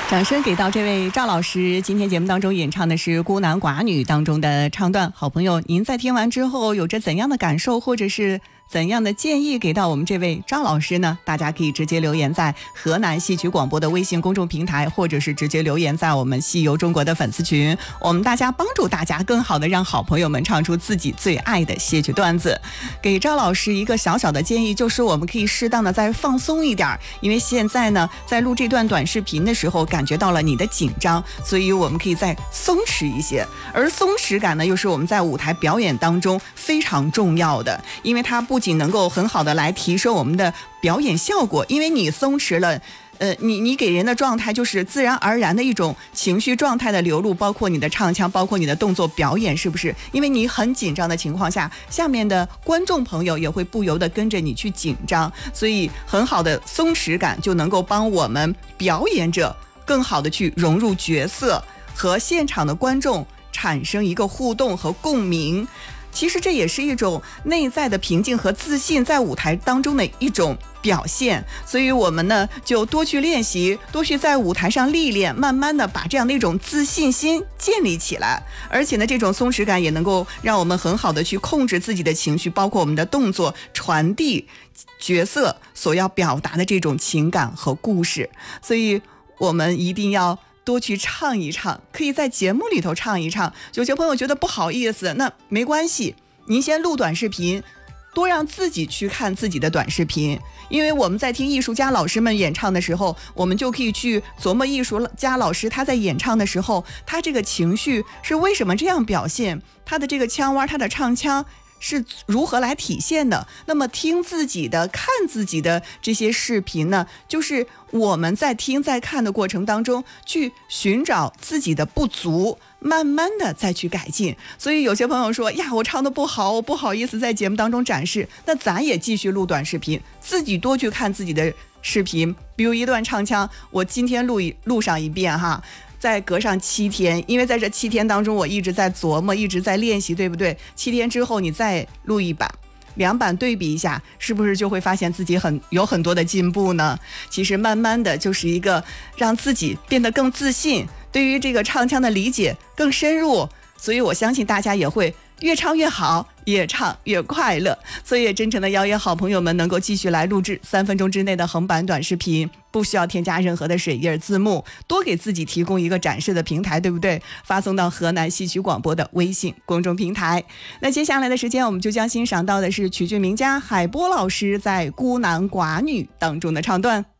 掌声给到这位赵老师，今天节目当中演唱的是《孤男寡女》当中的唱段。好朋友，您在听完之后有着怎样的感受，或者是怎样的建议给到我们这位赵老师呢？大家可以直接留言在河南戏曲广播的微信公众平台，或者是直接留言在我们戏游中国的粉丝群，我们大家帮助大家更好的让好朋友们唱出自己最爱的戏曲段子。给赵老师一个小小的建议，就是我们可以适当的再放松一点，因为现在呢在录这段短视频的时候感觉到了你的紧张，所以我们可以再松弛一些。而松弛感呢又是我们在舞台表演当中非常重要的，因为它不仅能够很好的来提升我们的表演效果，因为你松弛了你给人的状态就是自然而然的一种情绪状态的流露，包括你的唱腔，包括你的动作表演，是不是？因为你很紧张的情况下，下面的观众朋友也会不由得跟着你去紧张，所以很好的松弛感就能够帮我们表演者更好的去融入角色，和现场的观众产生一个互动和共鸣。其实这也是一种内在的平静和自信在舞台当中的一种表现，所以我们呢就多去练习，多去在舞台上历练，慢慢的把这样的一种自信心建立起来。而且呢这种松弛感也能够让我们很好的去控制自己的情绪，包括我们的动作，传递角色所要表达的这种情感和故事。所以我们一定要多去唱一唱，可以在节目里头唱一唱。有些朋友觉得不好意思，那没关系，您先录短视频，多让自己去看自己的短视频。因为我们在听艺术家老师们演唱的时候，我们就可以去琢磨艺术家老师他在演唱的时候，他这个情绪是为什么这样表现，他的这个腔弯，他的唱腔是如何来体现的。那么听自己的看自己的这些视频呢，就是我们在听在看的过程当中去寻找自己的不足，慢慢的再去改进。所以有些朋友说呀，我唱的不好，我不好意思在节目当中展示，那咱也继续录短视频，自己多去看自己的视频。比如一段唱腔，我今天录上一遍哈，再隔上7天，因为在这7天当中我一直在琢磨，一直在练习，对不对？7天之后你再录一版，2版对比一下，是不是就会发现自己有很多的进步呢？其实慢慢的就是一个让自己变得更自信，对于这个唱腔的理解更深入，所以我相信大家也会越唱越好，越唱越快乐。所以也真诚的邀约好朋友们能够继续来录制3分钟之内的横版短视频，不需要添加任何的水印字幕，多给自己提供一个展示的平台，对不对？发送到河南戏曲广播的微信公众平台。那接下来的时间我们就将欣赏到的是曲剧名家海波老师在《孤男寡女》当中的唱段。